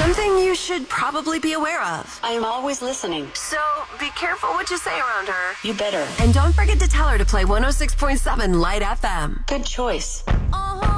something you should probably be aware of. I am always listening. So be careful what you say around her. You better. And don't forget to tell her to play 106.7 Light FM. Good choice.